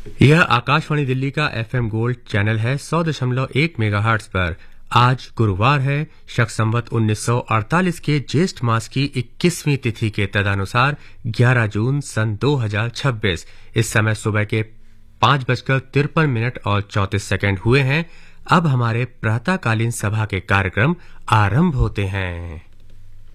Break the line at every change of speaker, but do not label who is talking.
यह आकाशवाणी दिल्ली का FM gold channel है 100.1 मेगाहर्ट्ज पर। आज गुरुवार है, शक संवत 1948 के ज्येष्ठ मास की 21वीं तिथि के तदनुसार 11 जून सन 2026। इस समय सुबह के 5:53 और 34 सेकंड हुए हैं। अब हमारे प्रातःकालीन सभा के कार्यक्रम आरंभ होते हैं।